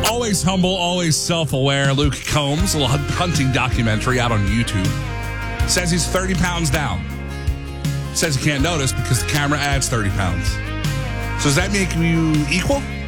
always humble, always self-aware Luke Combs, a little hunting documentary out on YouTube, says he's 30 pounds down. Says he can't notice because the camera adds 30 pounds. So does that make you equal?